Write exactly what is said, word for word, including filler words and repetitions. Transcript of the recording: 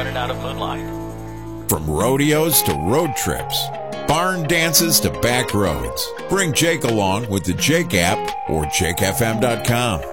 running out of moonlight. From rodeos to road trips, barn dances to back roads. Bring Jake along with the Jake app or Jake F M dot com.